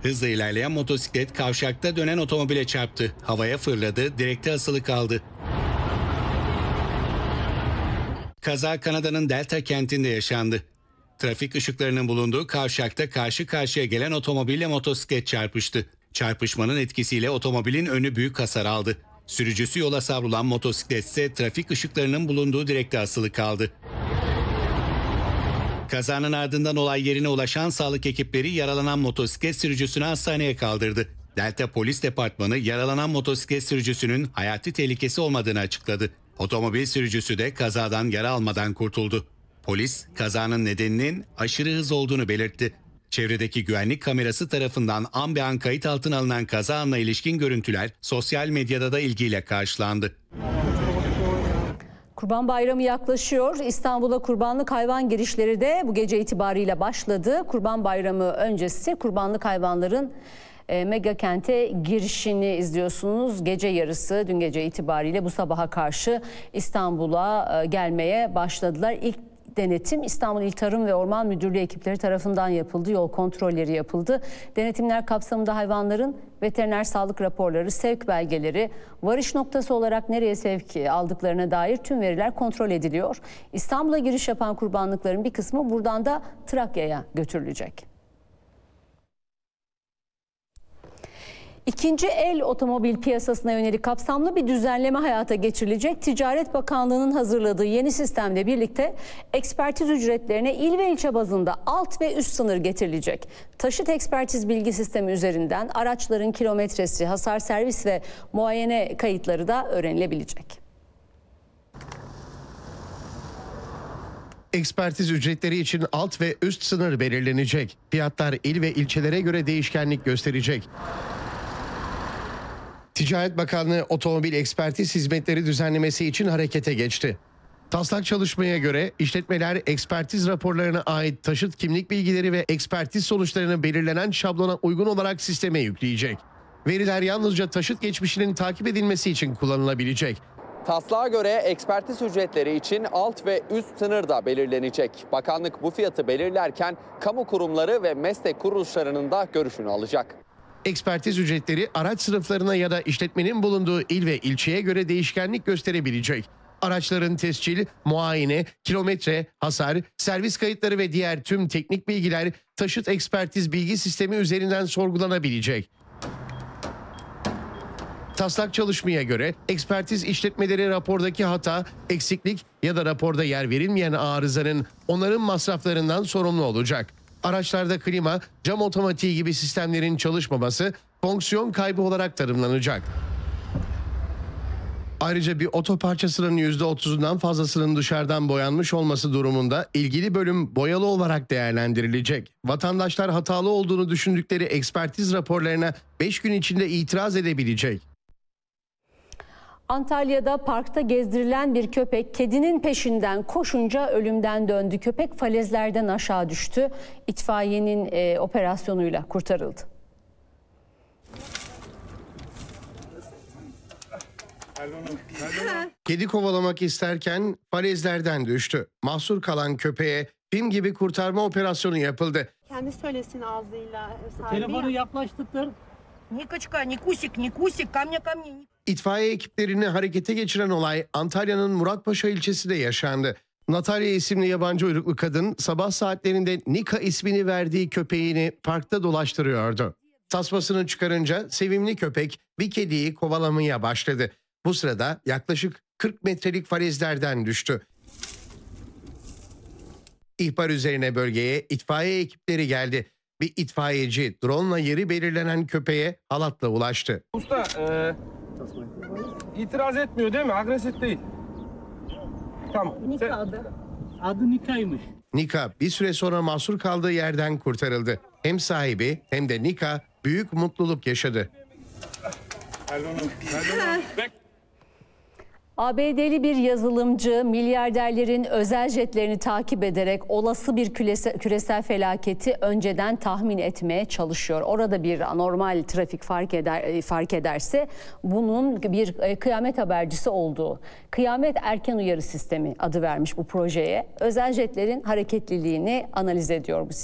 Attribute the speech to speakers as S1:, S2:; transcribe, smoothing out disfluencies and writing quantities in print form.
S1: Hızla ilerleyen motosiklet kavşakta dönen otomobile çarptı. Havaya fırladı, direkte asılı kaldı. Kaza Kanada'nın Delta kentinde yaşandı. Trafik ışıklarının bulunduğu kavşakta karşı karşıya gelen otomobille motosiklet çarpıştı. Çarpışmanın etkisiyle otomobilin önü büyük hasar aldı. Sürücüsü yola savrulan motosiklet ise trafik ışıklarının bulunduğu direkte asılı kaldı. Kazanın ardından olay yerine ulaşan sağlık ekipleri yaralanan motosiklet sürücüsünü hastaneye kaldırdı. Delta Polis Departmanı yaralanan motosiklet sürücüsünün hayati tehlikesi olmadığını açıkladı. Otomobil sürücüsü de kazadan yara almadan kurtuldu. Polis kazanın nedeninin aşırı hız olduğunu belirtti. Çevredeki güvenlik kamerası tarafından an be an kayıt altına alınan kaza anına ilişkin görüntüler sosyal medyada da ilgiyle karşılandı.
S2: Kurban Bayramı yaklaşıyor. İstanbul'a kurbanlık hayvan girişleri de bu gece itibariyle başladı. Kurban Bayramı öncesi kurbanlık hayvanların mega kente girişini izliyorsunuz. Gece yarısı dün gece itibariyle bu sabaha karşı İstanbul'a gelmeye başladılar. İlk denetim İstanbul İl Tarım ve Orman Müdürlüğü ekipleri tarafından yapıldı. Yol kontrolleri yapıldı. Denetimler kapsamında hayvanların veteriner sağlık raporları, sevk belgeleri, varış noktası olarak nereye sevk aldıklarına dair tüm veriler kontrol ediliyor. İstanbul'a giriş yapan kurbanlıkların bir kısmı buradan da Trakya'ya götürülecek. İkinci el otomobil piyasasına yönelik kapsamlı bir düzenleme hayata geçirilecek. Ticaret Bakanlığı'nın hazırladığı yeni sistemle birlikte ekspertiz ücretlerine il ve ilçe bazında alt ve üst sınır getirilecek. Taşıt ekspertiz bilgi sistemi üzerinden araçların kilometresi, hasar servis ve muayene kayıtları da öğrenilebilecek.
S3: Ekspertiz ücretleri için alt ve üst sınır belirlenecek. Fiyatlar il ve ilçelere göre değişkenlik gösterecek. Ticaret Bakanlığı otomobil ekspertiz hizmetleri düzenlemesi için harekete geçti. Taslak çalışmaya göre işletmeler ekspertiz raporlarına ait taşıt kimlik bilgileri ve ekspertiz sonuçlarını belirlenen şablona uygun olarak sisteme yükleyecek. Veriler yalnızca taşıt geçmişinin takip edilmesi için kullanılabilecek.
S4: Taslağa göre ekspertiz ücretleri için alt ve üst sınır da belirlenecek. Bakanlık bu fiyatı belirlerken kamu kurumları ve meslek kuruluşlarının da görüşünü alacak.
S3: Ekspertiz ücretleri araç sınıflarına ya da işletmenin bulunduğu il ve ilçeye göre değişkenlik gösterebilecek. Araçların tescil, muayene, kilometre, hasar, servis kayıtları ve diğer tüm teknik bilgiler taşıt ekspertiz bilgi sistemi üzerinden sorgulanabilecek. Taslak çalışmaya göre ekspertiz işletmeleri rapordaki hata, eksiklik ya da raporda yer verilmeyen arızanın onarım masraflarından sorumlu olacak. Araçlarda klima, cam otomatiği gibi sistemlerin çalışmaması fonksiyon kaybı olarak tanımlanacak. Ayrıca bir otoparçasının %30'undan fazlasının dışarıdan boyanmış olması durumunda ilgili bölüm boyalı olarak değerlendirilecek. Vatandaşlar hatalı olduğunu düşündükleri ekspertiz raporlarına 5 gün içinde itiraz edebilecek.
S2: Antalya'da parkta gezdirilen bir köpek kedinin peşinden koşunca ölümden döndü. Köpek falezlerden aşağı düştü. İtfaiyenin operasyonuyla kurtarıldı.
S3: Kedi kovalamak isterken falezlerden düştü. Mahsur kalan köpeğe film gibi kurtarma operasyonu yapıldı.
S5: Kendi söylesin ağzıyla.
S6: Telefonu yaklaştırdır.
S5: Nikoçka, Nikusik, Nikusik, kamya.
S3: İtfaiye ekiplerini harekete geçiren olay Antalya'nın Muratpaşa ilçesinde yaşandı. Natalya isimli yabancı uyruklu kadın sabah saatlerinde Nika ismini verdiği köpeğini parkta dolaştırıyordu. Tasmasını çıkarınca sevimli köpek bir kediyi kovalamaya başladı. Bu sırada yaklaşık 40 metrelik falezlerden düştü. İhbar üzerine bölgeye itfaiye ekipleri geldi. Bir itfaiyeci drone'la yeri belirlenen köpeğe halatla ulaştı.
S7: Usta itiraz etmiyor değil mi? Agresif değil. Tamam.
S6: Nika adı Nika'ymış.
S3: Nika bir süre sonra mahsur kaldığı yerden kurtarıldı. Hem sahibi hem de Nika büyük mutluluk yaşadı.
S2: ABD'li bir yazılımcı milyarderlerin özel jetlerini takip ederek olası bir küresel felaketi önceden tahmin etmeye çalışıyor. Orada bir anormal trafik fark ederse bunun bir kıyamet habercisi olduğu, kıyamet erken uyarı sistemi adı vermiş bu projeye. Özel jetlerin hareketliliğini analiz ediyor bu sistem.